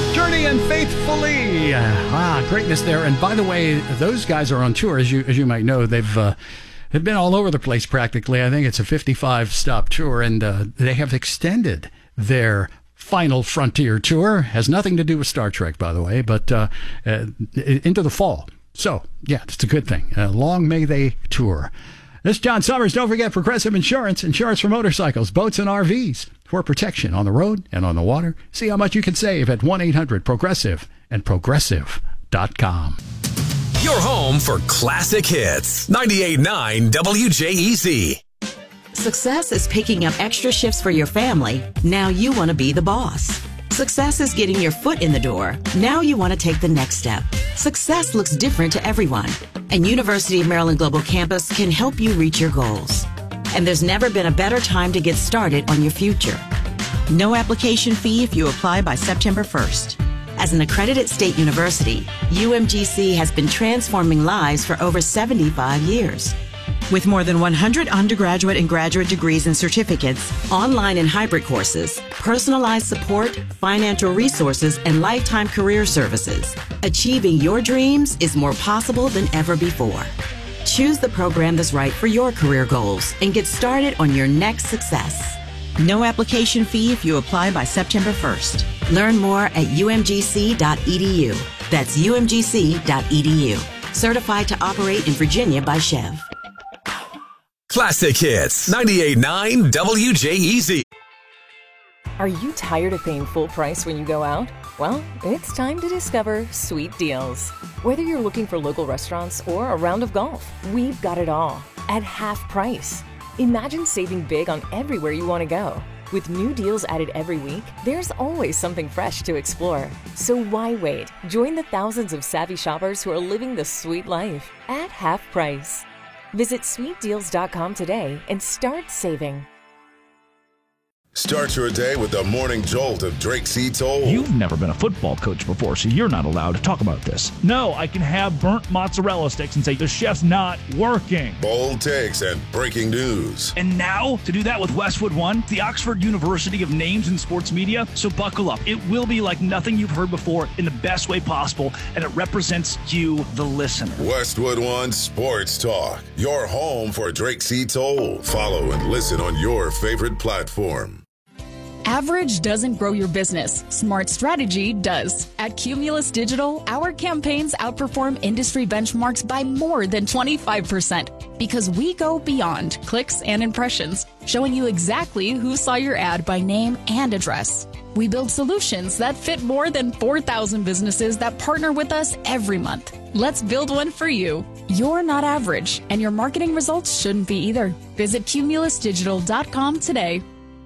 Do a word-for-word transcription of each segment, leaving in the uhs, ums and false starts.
Journey and Faithfully. Ah, greatness there. And by the way, those guys are on tour, as you as you might know. They've uh, they've been all over the place practically. I think it's a fifty-five stop tour, and uh, they have extended their Final Frontier tour. Has nothing to do with Star Trek, by the way, but uh, uh, into the fall. So, yeah, it's a good thing. Uh, long may they tour. This is John Summers. Don't forget Progressive Insurance. Insurance for motorcycles, boats, and R Vs. For protection on the road and on the water. See how much you can save at one eight hundred progressive and progressive dot com. Your home for classic hits. ninety-eight point nine W J E Z. Success is picking up extra shifts for your family. Now you want to be the boss. Success is getting your foot in the door. Now you want to take the next step. Success looks different to everyone, and University of Maryland Global Campus can help you reach your goals. And there's never been a better time to get started on your future. No application fee if you apply by September first. As an accredited state university, U M G C has been transforming lives for over seventy-five years. With more than one hundred undergraduate and graduate degrees and certificates, online and hybrid courses, personalized support, financial resources, and lifetime career services, achieving your dreams is more possible than ever before. Choose the program that's right for your career goals and get started on your next success. No application fee if you apply by September first. Learn more at U M G C dot E D U. That's U M G C dot E D U. Certified to operate in Virginia by Chev. Classic Hits, ninety-eight point nine W J E Z. Are you tired of paying full price when you go out? Well, it's time to discover Sweet Deals. Whether you're looking for local restaurants or a round of golf, we've got it all at half price. Imagine saving big on everywhere you want to go. With new deals added every week, there's always something fresh to explore. So why wait? Join the thousands of savvy shoppers who are living the sweet life at half price. Visit sweet deals dot com today and start saving. Start your day with the morning jolt of Drake C. Toll. You've never been a football coach before, so you're not allowed to talk about this. No, I can have burnt mozzarella sticks and say the chef's not working. Bold takes and breaking news. And now, to do that with Westwood One, the Oxford University of Names in Sports Media. So buckle up. It will be like nothing you've heard before in the best way possible, and it represents you, the listener. Westwood One Sports Talk. Your home for Drake C. Toll. Follow and listen on your favorite platform. Average doesn't grow your business. Smart strategy does. At Cumulus Digital, our campaigns outperform industry benchmarks by more than twenty-five percent because we go beyond clicks and impressions, showing you exactly who saw your ad by name and address. We build solutions that fit more than four thousand businesses that partner with us every month. Let's build one for you. You're not average, and your marketing results shouldn't be either. Visit cumulus digital dot com today.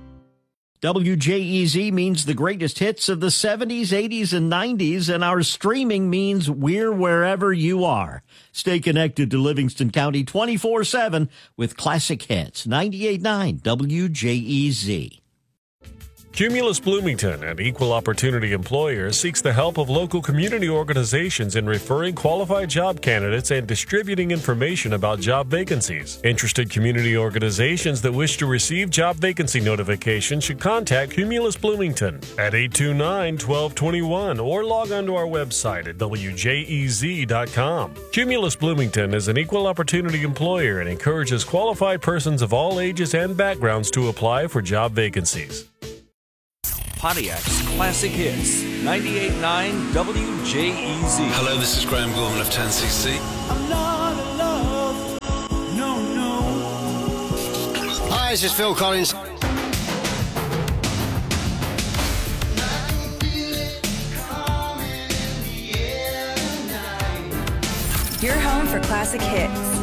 W J E Z means the greatest hits of the seventies, eighties, and nineties, and our streaming means we're wherever you are. Stay connected to Livingston County twenty-four seven with classic hits. ninety-eight point nine W J E Z. Cumulus Bloomington, an equal opportunity employer, seeks the help of local community organizations in referring qualified job candidates and distributing information about job vacancies. Interested community organizations that wish to receive job vacancy notifications should contact Cumulus Bloomington at eight two nine, one two two one or log on to our website at W J E Z dot com. Cumulus Bloomington is an equal opportunity employer and encourages qualified persons of all ages and backgrounds to apply for job vacancies. Pontiac's Classic Hits, ninety-eight point nine W J E Z. Hello, this is Graham Gorman of ten C C. I'm not in love, no, no. Hi, this is Phil Collins. Your home for classic hits.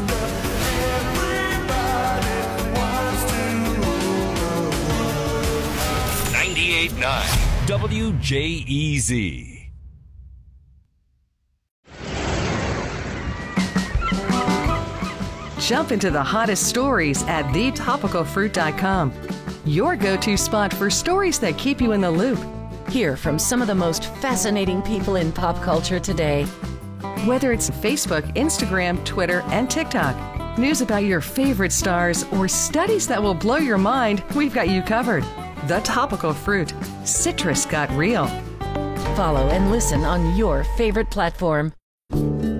ninety-eight point nine W J E Z. Jump into the hottest stories at the topical fruit dot com. Your go-to spot for stories that keep you in the loop. Hear from some of the most fascinating people in pop culture today. Whether it's Facebook, Instagram, Twitter, and TikTok, news about your favorite stars, or studies that will blow your mind, we've got you covered. The Topical Fruit. Citrus got real. Follow and listen on your favorite platform.